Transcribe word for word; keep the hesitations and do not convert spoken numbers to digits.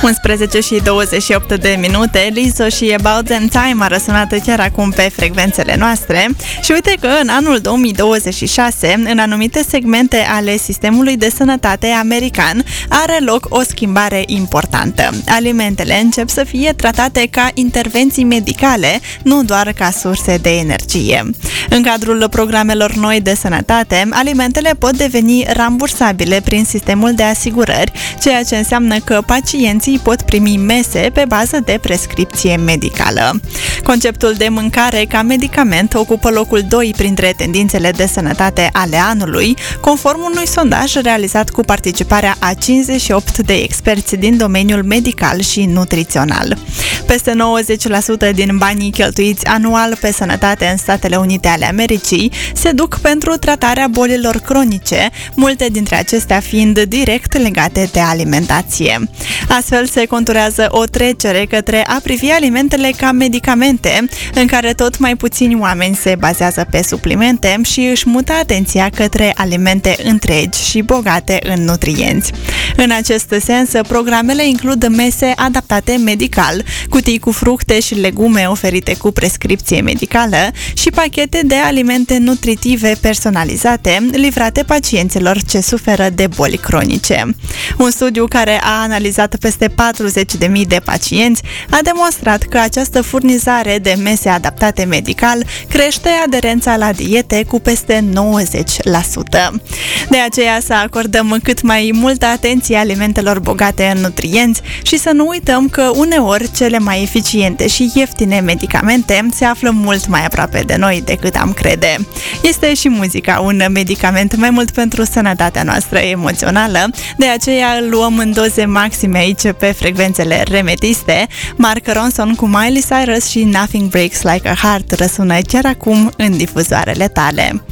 unsprezece și douăzeci și opt de minute, Lizzo și About Them Time a răsunat chiar acum pe frecvențele noastre și uite că în anul două mii douăzeci și șase, în anumite segmente ale sistemului de sănătate american, are loc o schimbare importantă. Alimentele încep să fie tratate ca intervenții medicale, nu doar ca surse de energie. În cadrul programelor noi de sănătate, alimentele pot deveni rambursabile prin sistemul de asigurări, ceea ce înseamnă că pacienții pot primi mese pe bază de prescripție medicală. Conceptul de mâncare ca medicament ocupă locul doi printre tendințele de sănătate ale anului, conform unui sondaj realizat cu participarea a cincizeci și opt de experți din domeniul medical și nutrițional. Peste nouăzeci la sută din banii cheltuiți anual pe sănătate în Statele Unite ale Americii se duc pentru tratarea bolilor cronice, multe dintre acestea fiind direct legate de alimentație. Astfel se conturează o trecere către a privi alimentele ca medicamente, în care tot mai puțini oameni se bazează pe suplimente și își mută atenția către alimente întregi și bogate în nutrienți. În acest sens, programele includ mese adaptate medical, cutii cu fructe și legume oferite cu prescripție medicală și pachete de alimente nutritive personalizate livrate pacienților ce suferă de boli cronice. Un studiu care a analizat peste patruzeci de mii de pacienți a demonstrat că această furnizare de mese adaptate medical crește aderența la diete cu peste nouăzeci la sută. De aceea să acordăm cât mai multă atenție alimentelor bogate în nutrienți și să nu uităm că uneori cele mai eficiente și ieftine medicamente se află mult mai aproape de noi decât am crede. Este și muzica un medicament mai mult pentru sănătatea noastră emoțională, de aceea îl luăm în doze maxime aici pe frecvențele remetiste. Mark Ronson cu Miley Cyrus și Nothing Breaks Like a Heart răsună chiar acum în difuzoarele tale.